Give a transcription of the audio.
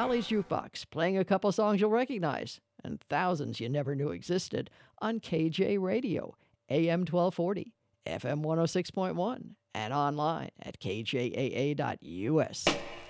O'Reilly's Jukebox, playing a couple songs you'll recognize and thousands you never knew existed on KJ Radio, AM 1240, FM 106.1, and online at kjaa.us.